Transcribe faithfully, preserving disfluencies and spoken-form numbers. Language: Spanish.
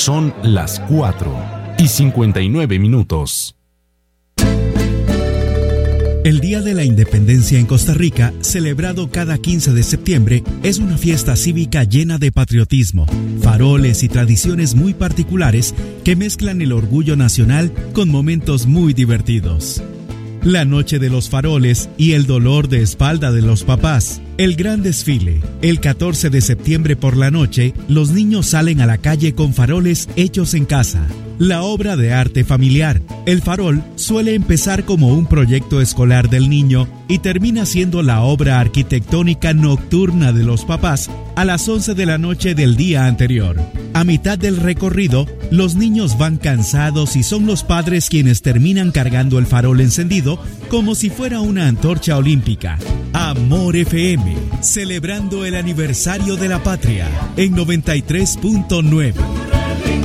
Son las cuatro y cincuenta y nueve minutos. El Día de la Independencia en Costa Rica, celebrado cada quince de septiembre, es una fiesta cívica llena de patriotismo, faroles y tradiciones muy particulares que mezclan el orgullo nacional con momentos muy divertidos. La noche de los faroles y el dolor de espalda de los papás. El gran desfile. El catorce de septiembre por la noche, los niños salen a la calle con faroles hechos en casa. La obra de arte familiar. El farol suele empezar como un proyecto escolar del niño y termina siendo la obra arquitectónica nocturna de los papás a las once de la noche del día anterior. A mitad del recorrido, los niños van cansados y son los padres quienes terminan cargando el farol encendido como si fuera una antorcha olímpica. Amor F M, celebrando el aniversario de la patria en noventa y tres punto nueve.